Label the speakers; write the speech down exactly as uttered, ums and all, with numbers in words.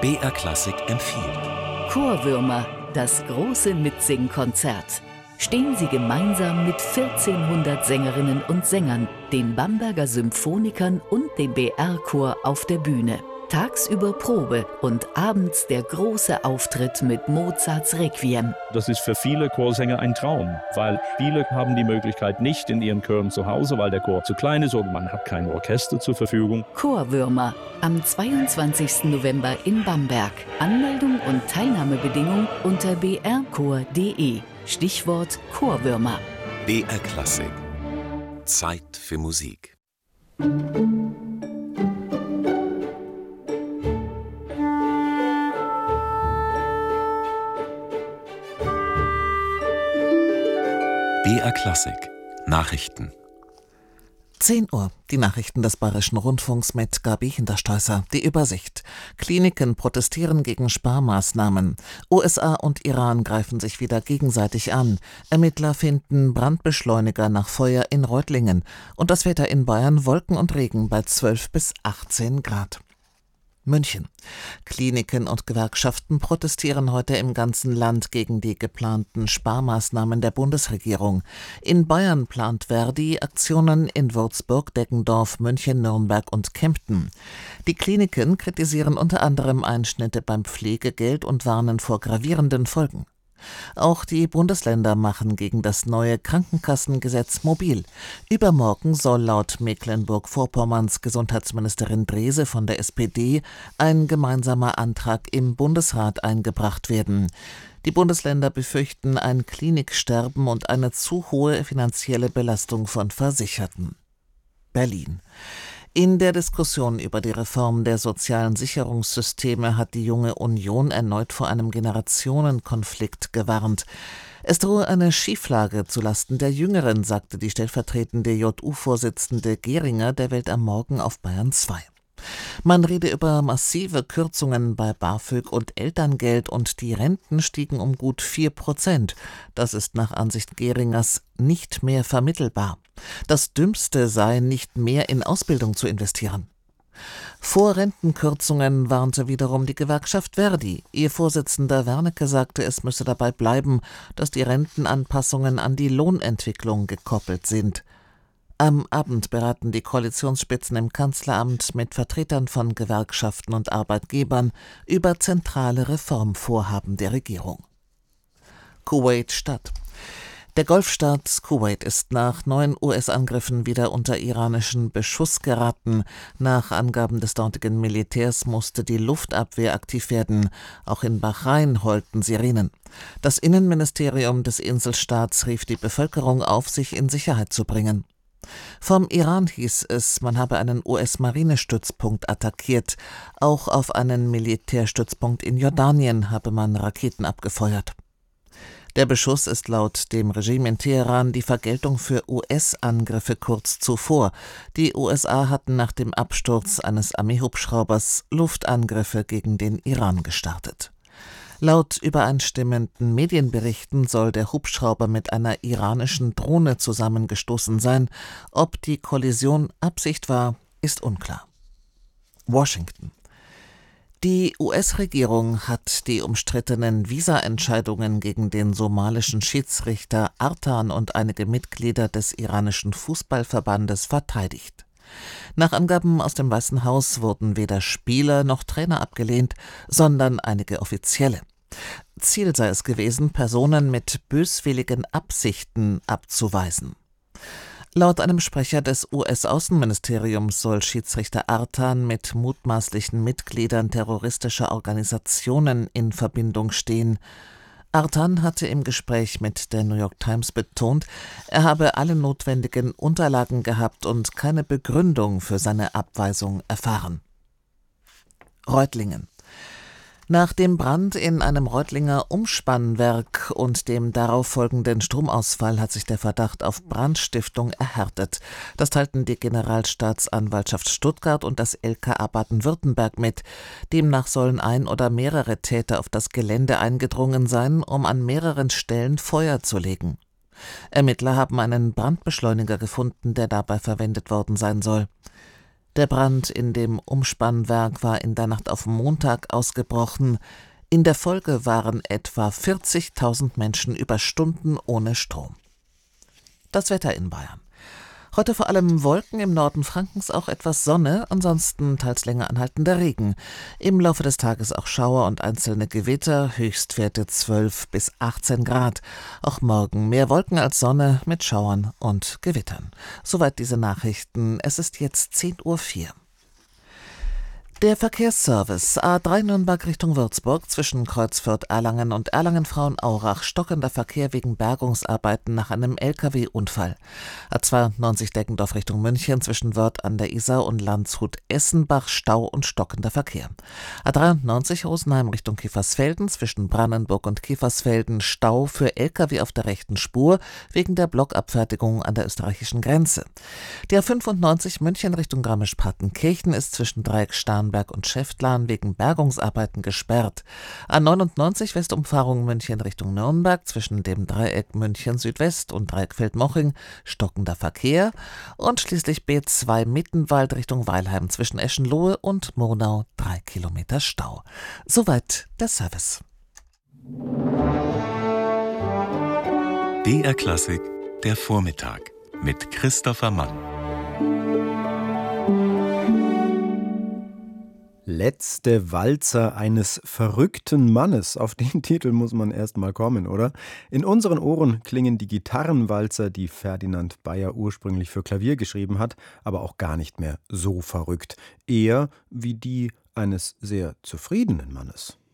Speaker 1: B R Klassik empfiehlt.
Speaker 2: Chorwürmer, das große Mitsingkonzert. Stehen Sie gemeinsam mit vierzehnhundert Sängerinnen und Sängern, den Bamberger Symphonikern und dem B R-Chor auf der Bühne. Tagsüber Probe und abends der große Auftritt mit Mozarts Requiem.
Speaker 3: Das ist für viele Chorsänger ein Traum, weil viele haben die Möglichkeit nicht in ihren Chören zu Hause, weil der Chor zu klein ist oder man hat kein Orchester zur Verfügung.
Speaker 2: Chorwürmer am zweiundzwanzigsten November in Bamberg. Anmeldung und Teilnahmebedingung unter b r chor punkt d e. Stichwort Chorwürmer.
Speaker 1: B R Klassik. Zeit für Musik. B R Klassik. Nachrichten.
Speaker 4: zehn Uhr. Die Nachrichten des Bayerischen Rundfunks mit Gabi Hinterstoißer. Die Übersicht. Kliniken protestieren gegen Sparmaßnahmen. U S A und Iran greifen sich wieder gegenseitig an. Ermittler finden Brandbeschleuniger nach Feuer in Reutlingen. Und das Wetter in Bayern: Wolken und Regen bei zwölf bis achtzehn Grad. München. Kliniken und Gewerkschaften protestieren heute im ganzen Land gegen die geplanten Sparmaßnahmen der Bundesregierung. In Bayern plant Verdi Aktionen in Würzburg, Deggendorf, München, Nürnberg und Kempten. Die Kliniken kritisieren unter anderem Einschnitte beim Pflegegeld und warnen vor gravierenden Folgen. Auch die Bundesländer machen gegen das neue Krankenkassengesetz mobil. Übermorgen soll laut Mecklenburg-Vorpommerns Gesundheitsministerin Drese von der S P D ein gemeinsamer Antrag im Bundesrat eingebracht werden. Die Bundesländer befürchten ein Kliniksterben und eine zu hohe finanzielle Belastung von Versicherten. Berlin. In der Diskussion über die Reform der sozialen Sicherungssysteme hat die Junge Union erneut vor einem Generationenkonflikt gewarnt. Es drohe eine Schieflage zulasten der Jüngeren, sagte die stellvertretende J U-Vorsitzende Geringer der Welt am Morgen auf Bayern zwei. Man rede über massive Kürzungen bei BAföG und Elterngeld und die Renten stiegen um gut vier Prozent. Das ist nach Ansicht Geringers nicht mehr vermittelbar. Das Dümmste sei, nicht mehr in Ausbildung zu investieren. Vor Rentenkürzungen warnte wiederum die Gewerkschaft Verdi. Ihr Vorsitzender Wernicke sagte, es müsse dabei bleiben, dass die Rentenanpassungen an die Lohnentwicklung gekoppelt sind. Am Abend beraten die Koalitionsspitzen im Kanzleramt mit Vertretern von Gewerkschaften und Arbeitgebern über zentrale Reformvorhaben der Regierung. Kuwait-Stadt. Der Golfstaat Kuwait ist nach neun U S-Angriffen wieder unter iranischen Beschuss geraten. Nach Angaben des dortigen Militärs musste die Luftabwehr aktiv werden. Auch in Bahrain heulten Sirenen. Das Innenministerium des Inselstaats rief die Bevölkerung auf, sich in Sicherheit zu bringen. Vom Iran hieß es, man habe einen U S-Marinestützpunkt attackiert. Auch auf einen Militärstützpunkt in Jordanien habe man Raketen abgefeuert. Der Beschuss ist laut dem Regime in Teheran die Vergeltung für U S-Angriffe kurz zuvor. Die U S A hatten nach dem Absturz eines Armeehubschraubers Luftangriffe gegen den Iran gestartet. Laut übereinstimmenden Medienberichten soll der Hubschrauber mit einer iranischen Drohne zusammengestoßen sein. Ob die Kollision Absicht war, ist unklar. Washington. Die U S-Regierung hat die umstrittenen Visa-Entscheidungen gegen den somalischen Schiedsrichter Artan und einige Mitglieder des iranischen Fußballverbandes verteidigt. Nach Angaben aus dem Weißen Haus wurden weder Spieler noch Trainer abgelehnt, sondern einige Offizielle. Ziel sei es gewesen, Personen mit böswilligen Absichten abzuweisen. Laut einem Sprecher des U S-Außenministeriums soll Schiedsrichter Artan mit mutmaßlichen Mitgliedern terroristischer Organisationen in Verbindung stehen. Artan hatte im Gespräch mit der New York Times betont, er habe alle notwendigen Unterlagen gehabt und keine Begründung für seine Abweisung erfahren. Reutlingen. Nach dem Brand in einem Reutlinger Umspannwerk und dem darauf folgenden Stromausfall hat sich der Verdacht auf Brandstiftung erhärtet. Das teilten die Generalstaatsanwaltschaft Stuttgart und das L K A Baden-Württemberg mit. Demnach sollen ein oder mehrere Täter auf das Gelände eingedrungen sein, um an mehreren Stellen Feuer zu legen. Ermittler haben einen Brandbeschleuniger gefunden, der dabei verwendet worden sein soll. Der Brand in dem Umspannwerk war in der Nacht auf Montag ausgebrochen. In der Folge waren etwa vierzigtausend Menschen über Stunden ohne Strom. Das Wetter in Bayern. Heute vor allem Wolken, im Norden Frankens auch etwas Sonne, ansonsten teils länger anhaltender Regen. Im Laufe des Tages auch Schauer und einzelne Gewitter, Höchstwerte zwölf bis achtzehn Grad. Auch morgen mehr Wolken als Sonne mit Schauern und Gewittern. Soweit diese Nachrichten. Es ist jetzt zehn Uhr vier. Der Verkehrsservice A drei Nürnberg Richtung Würzburg zwischen Kreuzfürth Erlangen und Erlangen-Frauenaurach stockender Verkehr wegen Bergungsarbeiten nach einem L K W-Unfall. A zweiundneunzig Deggendorf Richtung München zwischen Wörth an der Isar und Landshut-Essenbach Stau und stockender Verkehr. A dreiundneunzig Rosenheim Richtung Kiefersfelden zwischen Brannenburg und Kiefersfelden Stau für L K W auf der rechten Spur wegen der Blockabfertigung an der österreichischen Grenze. Die A fünfundneunzig München Richtung Garmisch-Partenkirchen ist zwischen Dreieck Starnberg und Schäftlarn wegen Bergungsarbeiten gesperrt. A neunundneunzig Westumfahrung München Richtung Nürnberg zwischen dem Dreieck München Südwest und Dreieck Feldmoching stockender Verkehr und schließlich B zwei Mittenwald Richtung Weilheim zwischen Eschenlohe und Murnau drei Kilometer Stau. Soweit der Service.
Speaker 1: B R Klassik, der Vormittag mit Christopher Mann.
Speaker 5: Letzte Walzer eines verrückten Mannes. Auf den Titel muss man erst mal kommen, oder? In unseren Ohren klingen die Gitarrenwalzer, die Ferdinand Bayer ursprünglich für Klavier geschrieben hat, aber auch gar nicht mehr so verrückt. Eher wie die eines sehr zufriedenen Mannes.